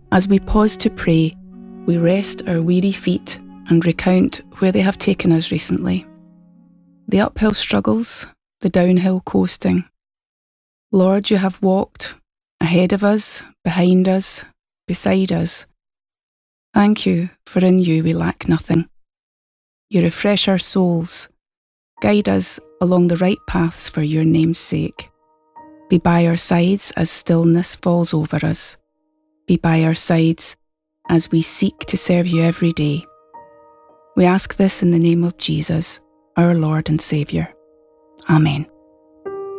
As we pause to pray, we rest our weary feet and recount where they have taken us recently. The uphill struggles, the downhill coasting. Lord, you have walked ahead of us, behind us, beside us. Thank you, for in you we lack nothing. You refresh our souls. Guide us along the right paths for your name's sake. Be by our sides as stillness falls over us. Be by our sides as we seek to serve you every day. We ask this in the name of Jesus, our Lord and Saviour. Amen.